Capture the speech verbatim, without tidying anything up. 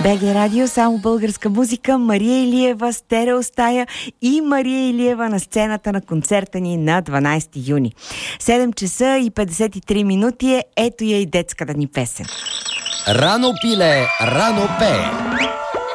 БГ Радио, само българска музика, Мария Илиева, стереостая и Мария Илиева на сцената на концерта ни на дванайсети юни. седем часа и петдесет и три минути е, ето я и детската ни песен. Рано пиле, рано пее.